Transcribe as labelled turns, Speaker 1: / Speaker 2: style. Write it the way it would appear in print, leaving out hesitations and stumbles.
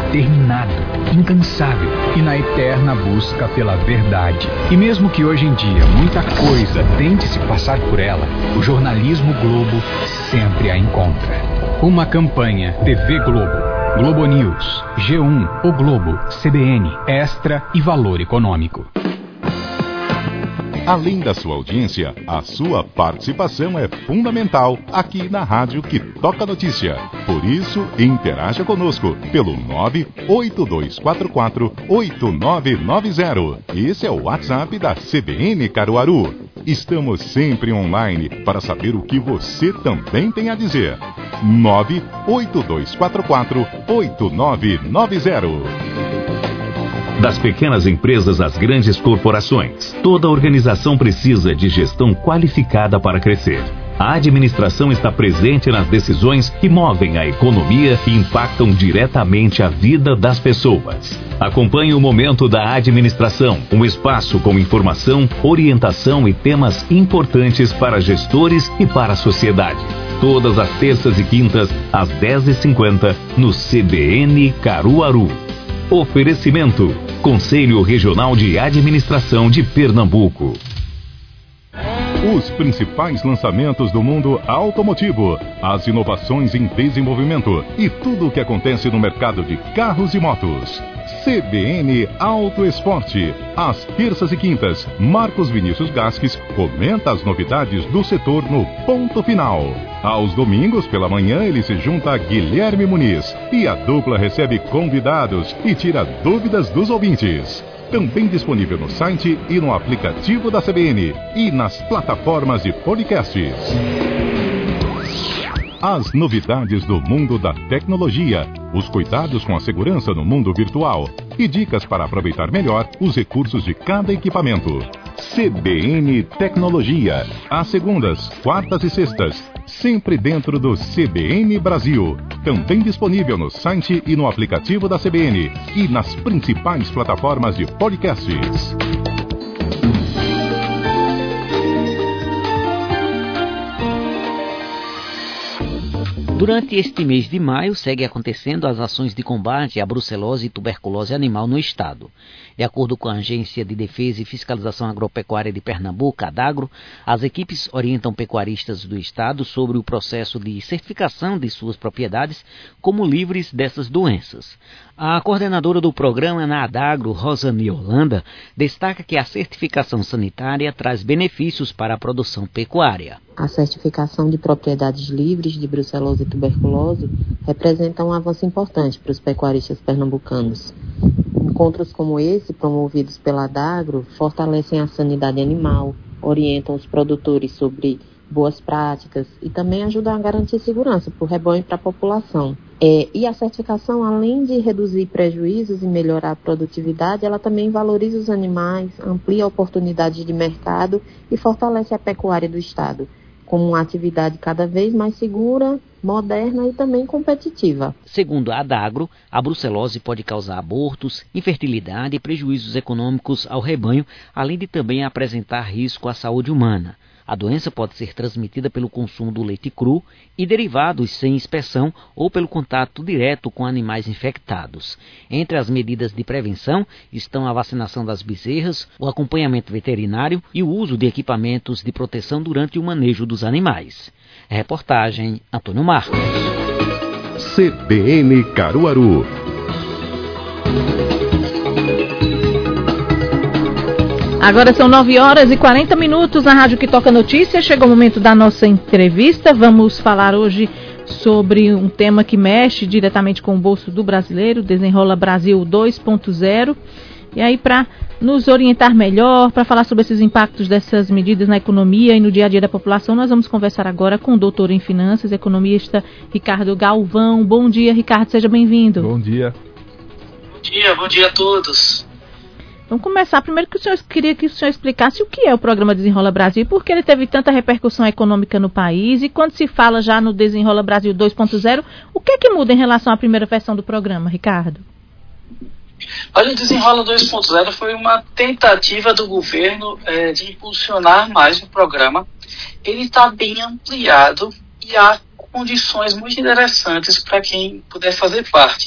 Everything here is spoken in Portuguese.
Speaker 1: determinado, incansável e na eterna busca pela verdade. E mesmo que hoje em dia muita coisa tente se passar por ela, o jornalismo Globo sempre a encontra. Uma campanha TV Globo, Globo News, G1, O Globo, CBN, Extra e Valor Econômico.
Speaker 2: Além da sua audiência, a sua participação é fundamental aqui na Rádio que Toca Notícia. Por isso, interaja conosco pelo 982448990. Esse é o WhatsApp da CBN Caruaru. Estamos sempre online para saber o que você também tem a dizer. 982448990.
Speaker 3: Das pequenas empresas às grandes corporações, toda organização precisa de gestão qualificada para crescer. A administração está presente nas decisões que movem a economia e impactam diretamente a vida das pessoas. Acompanhe o Momento da Administração, um espaço com informação, orientação e temas importantes para gestores e para a sociedade. Todas as terças e quintas, às 10h50, no CBN Caruaru. Oferecimento: Conselho Regional de Administração de Pernambuco.
Speaker 2: Os principais lançamentos do mundo automotivo, as inovações em desenvolvimento e tudo o que acontece no mercado de carros e motos. CBN Auto Esporte. Às terças e quintas, Marcos Vinícius Gasques comenta as novidades do setor no Ponto Final. Aos domingos, pela manhã, ele se junta a Guilherme Muniz e a dupla recebe convidados e tira dúvidas dos ouvintes. Também disponível no site e no aplicativo da CBN e nas plataformas de podcasts. As novidades do mundo da tecnologia, os cuidados com a segurança no mundo virtual e dicas para aproveitar melhor os recursos de cada equipamento. CBN Tecnologia, às segundas, quartas e sextas, sempre dentro do CBN Brasil. Também disponível no site e no aplicativo da CBN e nas principais plataformas de podcasts.
Speaker 4: Durante este mês de maio, segue acontecendo as ações de combate à brucelose e tuberculose animal no estado. De acordo com a Agência de Defesa e Fiscalização Agropecuária de Pernambuco, ADAGRO, as equipes orientam pecuaristas do estado sobre o processo de certificação de suas propriedades como livres dessas doenças. A coordenadora do programa na ADAGRO, Rosane Holanda, destaca que a certificação sanitária traz benefícios para a produção pecuária.
Speaker 5: A certificação de propriedades livres de brucelose e tuberculose representa um avanço importante para os pecuaristas pernambucanos. Encontros como esse, promovidos pela ADAGRO, fortalecem a sanidade animal, orientam os produtores sobre boas práticas e também ajudam a garantir segurança para o rebanho e para a população. E a certificação, além de reduzir prejuízos e melhorar a produtividade, ela também valoriza os animais, amplia oportunidades de mercado e fortalece a pecuária do estado, como uma atividade cada vez mais segura, moderna e também competitiva.
Speaker 4: Segundo a ADAGRO, a brucelose pode causar abortos, infertilidade e prejuízos econômicos ao rebanho, além de também apresentar risco à saúde humana. A doença pode ser transmitida pelo consumo do leite cru e derivados sem inspeção ou pelo contato direto com animais infectados. Entre as medidas de prevenção estão a vacinação das bezerras, o acompanhamento veterinário e o uso de equipamentos de proteção durante o manejo dos animais. Reportagem Antônio Marcos.
Speaker 2: CBN Caruaru.
Speaker 6: Agora são 9h40 na Rádio que Toca Notícia. Chegou o momento da nossa entrevista. Vamos falar hoje sobre um tema que mexe diretamente com o bolso do brasileiro, Desenrola Brasil 2.0. E aí, para nos orientar melhor, para falar sobre esses impactos dessas medidas na economia e no dia a dia da população, nós vamos conversar agora com o doutor em finanças, economista Ricardo Galvão. Bom dia, Ricardo, seja bem-vindo.
Speaker 7: Bom dia.
Speaker 8: Bom dia a todos.
Speaker 6: Vamos começar. Primeiro, queria que o senhor explicasse o que é o programa Desenrola Brasil, por que ele teve tanta repercussão econômica no país, e quando se fala já no Desenrola Brasil 2.0, o que é que muda em relação à primeira versão do programa, Ricardo?
Speaker 8: Olha, o Desenrola 2.0 foi uma tentativa do governo de impulsionar mais o programa. Ele está bem ampliado e há condições muito interessantes para quem puder fazer parte.